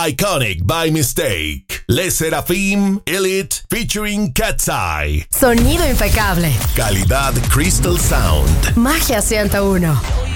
Iconic by Mistake. Le Seraphim Elite featuring Cat's Eye. Sonido impecable. Calidad Crystal Sound. Magia 101.